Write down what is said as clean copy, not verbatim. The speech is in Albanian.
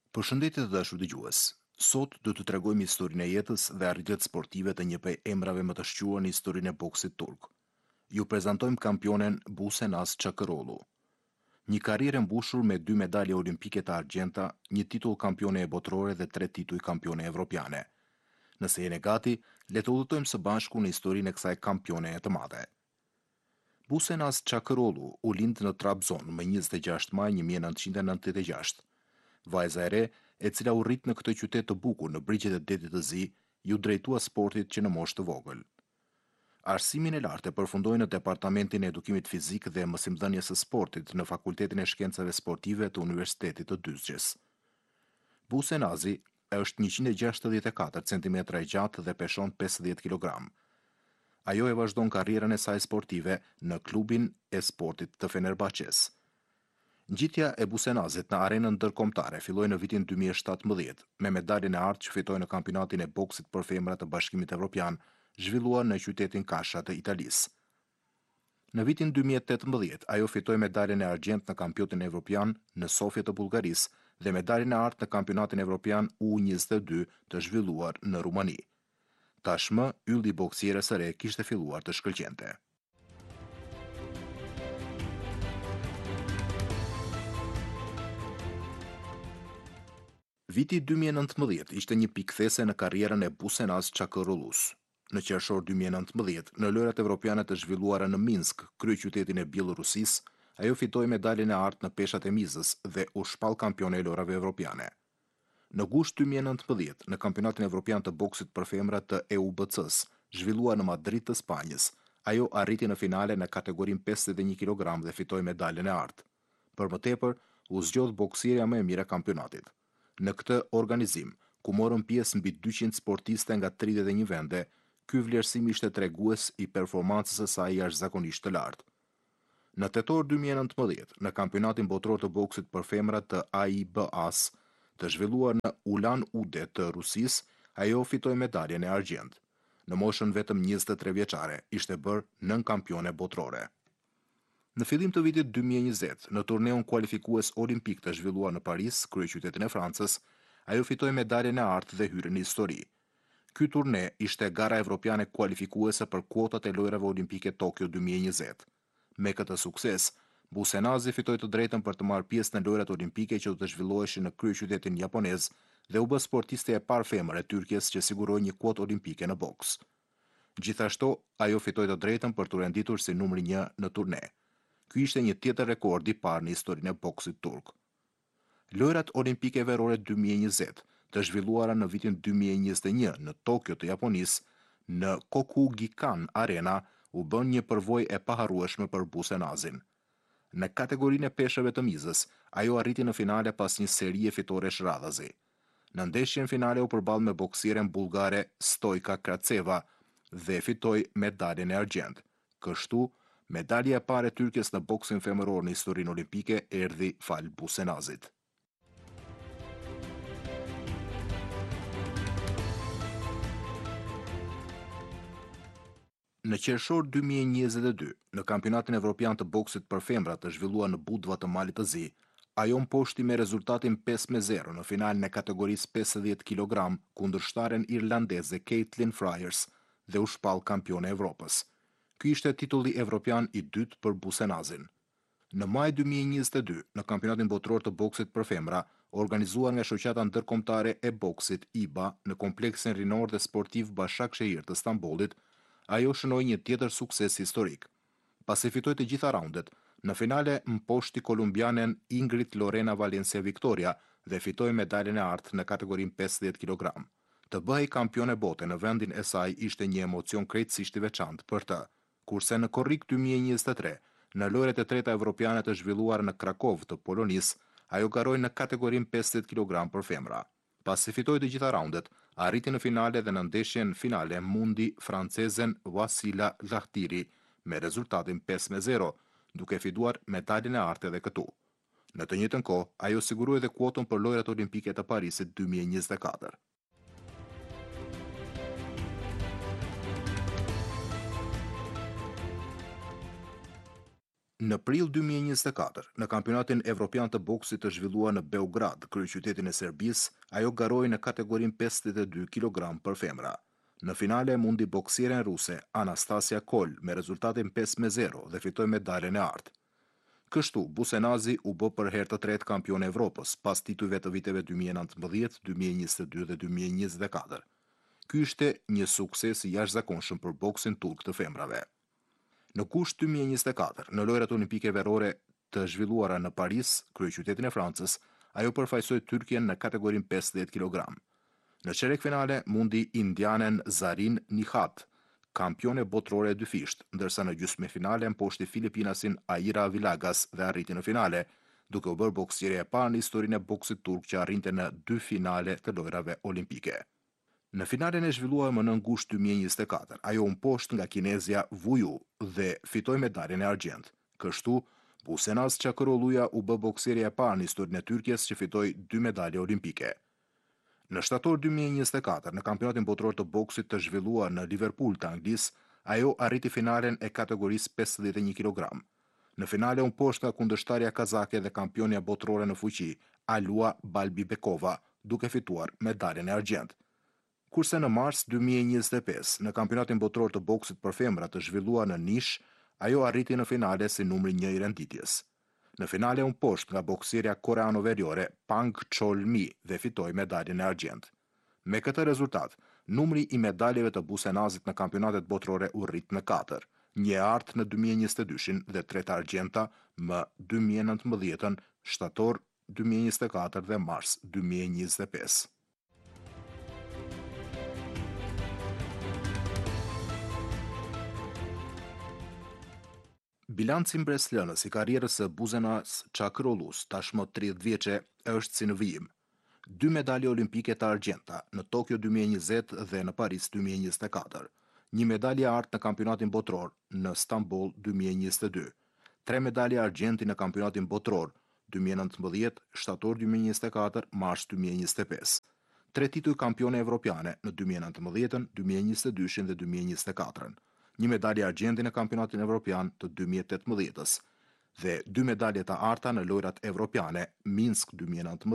Përshëndetje të dashur dëgjues. Sot do t'ju tregojmë historinë e jetës dhe arritjet sportive të një prej emrave më të shquar në historinë e boksit turk. Ju prezantojmë kampionen Busenaz Çakërollu. Një karrierë e mbushur me 2 medalje olimpike të argjenta, një titull kampione e botërore dhe 3 tituj kampione evropiane. Nëse jeni gati, le të udhëtojmë së bashku në historinë e kësaj kampione të madhe. Busenaz Çakërollu u lind në Trabzon më 26 maj 1996. Vajza e re, e cila u rrit në këtë qytet të bukur në brigjet e detit të zi, ju drejtua sportit që në moshë të vogël. Arsimin e lartë e përfundoi në Departamentin e Edukimit Fizik dhe Mësimdhënies së Sportit në Fakultetin e Shkencave Sportive të Universitetit të Dyzgjës. Busenazi është 164 cm e gjatë dhe peshon 50 kg. Ajo e vazhdon karrierën e saj sportive në klubin e sportit të Fenerbahçes. Ngjitja e Busenazit në arenën ndërkombëtare filloi në vitin 2017 me medaljen e artë që fitoi në kampionatin e boksit për femra të Bashkimit Evropian, zhvilluar në qytetin Kasha të Italisë. Në vitin 2018 ajo fitoi medaljen e argjend në kampionatin evropian në Sofje të Bullgarisë dhe medaljen e artë në kampionatin evropian U22 të zhvilluar në Rumani. Tashmë, ylli i boksierës së re kishte filluar të shkëlqente. Viti 2019 ishte një pikthese në karrierën e Busenaz Çakërollus. Në qershor 2019, në lojrat evropiane të zhvilluara në Minsk, kryeqytetin e Bielorusisë, ajo fitoi medaljen e artë në peshat e mizës dhe u shpall kampione e lojrave evropiane. Në gusht 2019, në kampionatin evropian të boksit për femra të EUBC-s, zhvilluar në Madrid të Spanjës, ajo arriti në finale në kategorinë 51 kg dhe fitoi medaljen e artë. Për më tepër, u zgjodh boksierja më e mirë e kampionatit. Në këtë organizim, ku morën pjesë mbi 200 sportiste nga 31 vende, ky vlerësim ishte tregues i performancës së saj jashtëzakonisht të lartë. Në tetor 2019, në kampionatin botror të boksit për femra të AIBA-s, të zhvilluar në Ulan-Ude të Rusisë, ajo fitoi medaljen e argjend. Në moshën vetëm 23 vjeçare, ishte bërë nën kampione botrore. Në fillim të vitit 2020, në turneun kualifikues olimpik të zhvilluar në Paris, kryeqytetin e Francës, ajo fitoi medaljen e artë dhe hyri në histori. Ky turne ishte gara evropiane kualifikuese për kuotat e lojrave olimpike Tokyo 2020. Me këtë sukses, Busenazi fitoi të drejtën për të marrë pjesë në lojrat olimpike që do të zhvilloheshin në kryeqytetin japonez dhe u bë sportiste e parë femër e Tyrkjes që siguroi një kuotë olimpike në boks. Gjithashtu, ajo fitoi të drejtën për të renditur si numri 1 në turne. Ky ishte një tjetër rekord i parë në historinë e boksit turk. Lojrat olimpike verore 2020, të zhvilluara në vitin 2021 në Tokyo të Japonisë, në Kokugikan Arena, u bën një përvojë e paharrueshme për Busenazin. Në kategorinë e peshëve të mizës, ajo arriti në finale pas një serie fitoresh radhazi. Në ndeshjen finale u përball me boksieren bullgare Stojka Kraceva dhe fitoi medaljen e argjend. Kështu, medalja e parë e Tyrkjes në boksin femëror në historinë olimpike erdhi fal Busenazit. Në qershor 2022, në kampionatin evropian të boksit për femra të zhvilluar në Budva të Malit të Zi, ajo mposhti me rezultatin 5-0 në finalen e kategorisë 50 kg kundërshtaren irlandeze Caitlin Fryers dhe u shpall kampione e Evropës. Ky ishte titulli evropian i dytë për Busenazin. Në maj 2022, në kampionatin botror të boksit për femra, organizuar nga shoqata ndërkombëtare e boksit IBA në kompleksin rinor dhe sportiv Bashak Shehir të Stambollit, ajo shënoi një tjetër sukses historik. Pasi fitoi të gjitha raundet, në finale mposhti kolumbianen Ingrid Lorena Valencia Victoria dhe fitoi medaljen e artë në kategorinë 50 kg. Të bëhej kampione bote në vendin e saj ishte një emocion krejtësisht i veçantë për të, kurse në korrik 2023, në lojrat e treta evropiane të zhvilluara në Krakov të Polonisë, ajo garoi në kategorinë 50 kg për femra. Pasi fitoi të gjitha raundet, arriti në finale dhe në ndeshjen finale mundi francezen Wasila Lahtiri me rezultatin 5-0, duke fituar medaljen e artë edhe këtu. Në të njëjtën kohë, ajo siguroi edhe kuotën për lojrat olimpike të Parisit 2024. Në prill 2024, në kampionatin evropian të boksit të zhvilluar në Beograd, kryeqytetin e Serbisë, ajo garoi në kategorinë 52 kg për femra. Në finale mundi boksierën ruse Anastasia Kol me rezultatin 5-0 dhe fitoi medaljen e artë. Kështu, Busenazi u bë për herë të tretë kampion e Evropës, pas titujve të viteve 2019, 2022 dhe 2024. Ky ishte një sukses i jashtëzakonshëm për boksin turk të femrave. Në kusht 2024, në lojrat olimpike verore të zhvilluara në Paris, kryeqytetin e Francës, ajo përfaqësoi Tyrkjen në kategorinë 50 kg. Në çerek finale mundi indianen Zarin Nihat, kampione botërore e dyfisht, ndërsa në gjysmëfinale mposhti Filipinasin Aira Villagas dhe arriti në finale, duke u bërë boksierja e parë në historinë e boksit turk që arrinte në 2 finale të lojrave olimpike. Në finalen e zhvilluar më në gusht 2024, ajo u mposht nga kinezja Wu Yu dhe fitoi medaljen e argjend. Kështu, Busenaz Çakıroluja u bë boksierja e parë në historinë e Tyrkjes që fitoi 2 medalje olimpike. Në shtator 2024, në kampionatin botëror të boksit të zhvilluar në Liverpool të Anglisë, ajo arriti finalen e kategorisë 51 kg. Në finale u mposht nga kundërshtarja kazake dhe kampionja botërore në fuqi, Alua Balbibekova, duke fituar medaljen e argjend. Kurse në mars 2025, në kampionatin botëror të boksit për femra të zhvilluar në Nish, ajo arriti në finale si numri 1 i renditjes. Në finale u mposht nga boksierja koreano-veriore Pang Chol-mi dhe fitoi medaljen e argjend. Me këtë rezultat, numri i medaljeve të Busenazit në kampionatet botërore u rrit në 4, një e artë në 2022 dhe 3 argjenta më 2019, shtator 2024 dhe mars 2025. Bilanci mbreslënës i karrierës së Busenas Çakırolus, tashmë 30 vjeçe, është si në vijim. 2 medalje olimpike të argjenta në Tokyo 2020 dhe në Paris 2024, një medalje e artë në kampionatin botëror në Stamboll 2022, 3 medalje argjenti në kampionatin botëror 2019, shtator 2024, mars 2025, 3 tituj kampione evropiane në 2019, 2022 dhe 2024, një medalje argjenti në kampionatin evropian të 2018-s dhe 2 medalje të arta në lojrat evropiane Minsk 2019